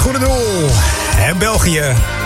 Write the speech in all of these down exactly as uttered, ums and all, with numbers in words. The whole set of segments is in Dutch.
goede doel. En België.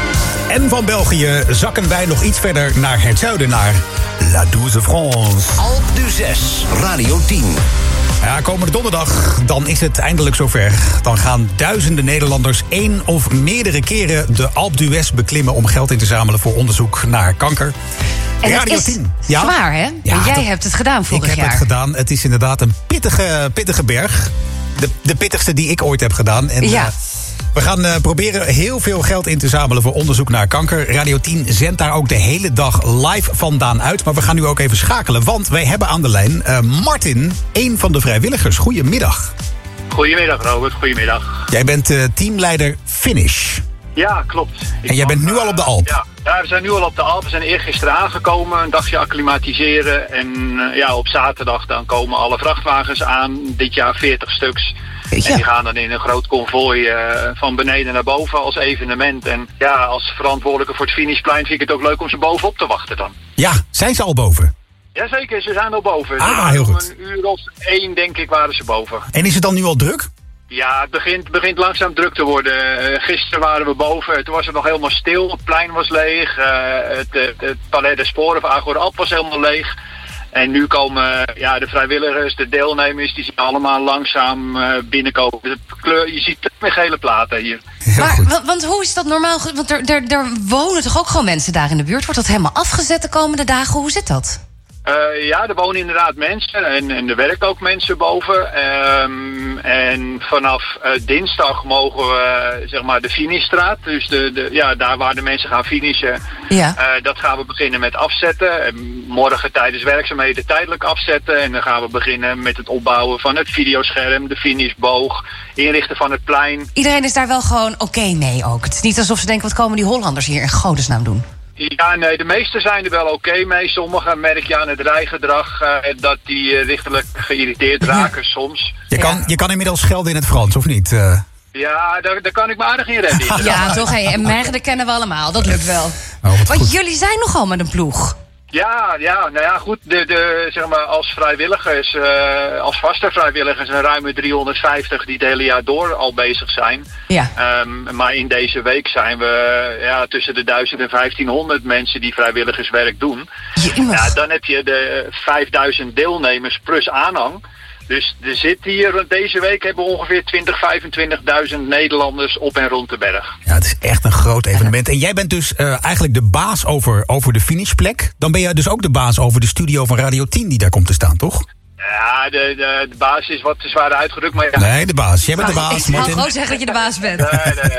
En van België zakken wij nog iets verder naar het zuiden, naar La Douze France. Alpe d'Huez, Radio tien. Ja, komende donderdag, dan is het eindelijk zover. Dan gaan duizenden Nederlanders één of meerdere keren de Alpe d'Huez beklimmen om geld in te zamelen voor onderzoek naar kanker. En Radio het is tien. Ja? zwaar, hè? Ja, en jij dat, hebt het gedaan vorig jaar. Ik heb jaar. het gedaan. Het is inderdaad een pittige, pittige berg. De, de pittigste die ik ooit heb gedaan. En, ja. Uh, we gaan uh, proberen heel veel geld in te zamelen voor onderzoek naar kanker. Radio tien zendt daar ook de hele dag live vandaan uit. Maar we gaan nu ook even schakelen, want wij hebben aan de lijn uh, Martin, een van de vrijwilligers. Goedemiddag. Goedemiddag Robert, goedemiddag. Jij bent uh, teamleider Finish. Ja, klopt. Ik en jij bent nu al op de Alp? Ja. ja, we zijn nu al op de Alp. We zijn eergisteren aangekomen, een dagje acclimatiseren. En uh, ja, op zaterdag dan komen alle vrachtwagens aan, dit jaar veertig stuks. Ja. En die gaan dan in een groot konvooi uh, van beneden naar boven als evenement. En ja, als verantwoordelijke voor het finishplein vind ik het ook leuk om ze bovenop te wachten dan. Ja, zijn ze al boven? Jazeker, ze zijn al boven. Ah, heel goed. Om een uur of één, denk ik, waren ze boven. En is het dan nu al druk? Ja, het begint, begint langzaam druk te worden. Uh, gisteren waren we boven, toen was het nog helemaal stil. Het plein was leeg, uh, het, het, het Palais des Sporen van Agora Alp was helemaal leeg. En nu komen ja, de vrijwilligers, de deelnemers, die zien allemaal langzaam uh, binnenkomen. De kleur, je ziet meer gele platen hier. Maar, want, want hoe is dat normaal? Want er, er, er wonen toch ook gewoon mensen daar in de buurt? Wordt dat helemaal afgezet de komende dagen? Hoe zit dat? Uh, ja, er wonen inderdaad mensen en, en er werken ook mensen boven. Um, en vanaf uh, dinsdag mogen we uh, zeg maar de finishstraat, dus de, de, ja, daar waar de mensen gaan finishen, ja. uh, dat gaan we beginnen met afzetten. En morgen tijdens werkzaamheden tijdelijk afzetten. En dan gaan we beginnen met het opbouwen van het videoscherm, de finishboog, inrichten van het plein. Iedereen is daar wel gewoon oké okay mee ook. Het is niet alsof ze denken, wat komen die Hollanders hier in godesnaam doen? Ja, nee, de meesten zijn er wel oké okay mee. Sommigen merk je aan het rijgedrag uh, dat die uh, lichtelijk geïrriteerd raken soms. Je kan, ja. je kan inmiddels schelden in het Frans, of niet? Uh... Ja, daar, daar kan ik me aardig in redden. Ja, toch? Hey, en Meijer, dat kennen we allemaal. Dat lukt wel. Oh, Want jullie zijn nogal met een ploeg. Ja, ja, nou ja, goed. De, de, zeg maar, als vrijwilligers, uh, als vaste vrijwilligers, een ruime driehonderdvijftig die het hele jaar door al bezig zijn. Ja. Um, maar in deze week zijn we ja, tussen de duizend en vijftienhonderd mensen die vrijwilligerswerk doen. Ja, dan heb je de vijfduizend deelnemers plus aanhang. Dus er zit hier, deze week hebben we ongeveer twintig, vijfentwintigduizend Nederlanders op en rond de berg. Ja, het is echt een groot evenement. En jij bent dus uh, eigenlijk de baas over, over de finishplek. Dan ben jij dus ook de baas over de studio van Radio tien die daar komt te staan, toch? Ja, de, de, de baas is wat te zwaar uitgedrukt, maar ja. Nee, de baas. Jij bent de baas, Ik Martin. zou gewoon zeggen dat je de baas bent. Nee, nee,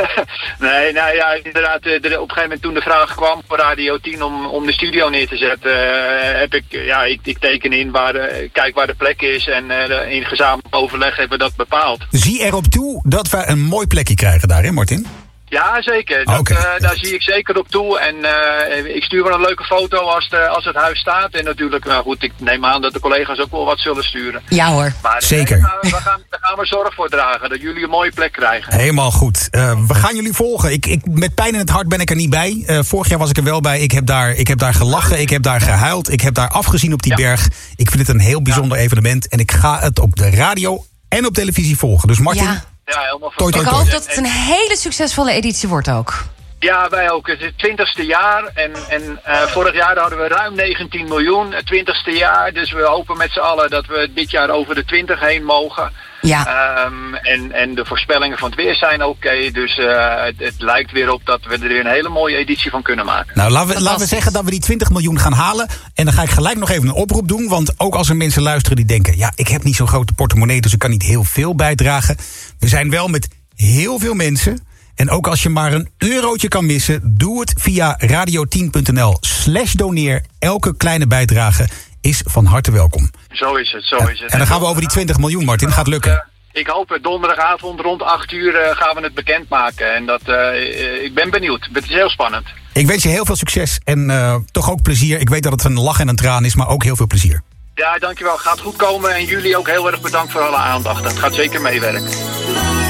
nee. nee nou ja, inderdaad, de, de, op een gegeven moment toen de vraag kwam voor Radio tien om, om de studio neer te zetten, uh, heb ik, ja, ik, ik teken in waar, uh, kijk waar de plek is en uh, in gezamenlijk overleg hebben we dat bepaald. Zie erop toe dat we een mooi plekje krijgen daar, hè Martin? Ja, zeker. Dat, okay. uh, daar zie ik zeker op toe. En uh, ik stuur wel een leuke foto als, de, als het huis staat. En natuurlijk, nou goed, ik neem aan dat de collega's ook wel wat zullen sturen. Ja hoor. Maar, zeker. Nee, daar, gaan, daar gaan we zorg voor dragen, dat jullie een mooie plek krijgen. Helemaal goed. Uh, we gaan jullie volgen. Ik, ik, met pijn in het hart ben ik er niet bij. Uh, vorig jaar was ik er wel bij. Ik heb daar, ik heb daar gelachen, ik heb daar gehuild. Ik heb daar afgezien op die ja. berg. Ik vind het een heel bijzonder ja. evenement. En ik ga het op de radio en op televisie volgen. Dus Martin... Ja. Ja, helemaal toi, toi, ik toi. hoop dat het een hele succesvolle editie wordt ook. Ja, wij ook. Het is het twintigste jaar en, en uh, vorig jaar hadden we ruim negentien miljoen, het twintigste jaar. Dus we hopen met z'n allen dat we dit jaar over de twintig heen mogen. Ja. Um, en, en de voorspellingen van het weer zijn oké, okay, dus uh, het, het lijkt weer op dat we er weer een hele mooie editie van kunnen maken. Nou, laten we, laten we zeggen dat we die twintig miljoen gaan halen. En dan ga ik gelijk nog even een oproep doen, want ook als er mensen luisteren die denken, ja, ik heb niet zo'n grote portemonnee, dus ik kan niet heel veel bijdragen. We zijn wel met heel veel mensen. En ook als je maar een eurotje kan missen, doe het via radio tien punt n l slash doneer. Elke kleine bijdrage is van harte welkom. Zo is het, zo is het. En dan gaan we over die twintig miljoen, Martin. Gaat lukken. Ik hoop het donderdagavond rond acht uur uh, gaan we het bekendmaken. En dat, uh, ik ben benieuwd. Het is heel spannend. Ik wens je heel veel succes en uh, toch ook plezier. Ik weet dat het een lach en een traan is, maar ook heel veel plezier. Ja, dankjewel. Gaat goed komen. En jullie ook heel erg bedankt voor alle aandacht. Dat gaat zeker meewerken.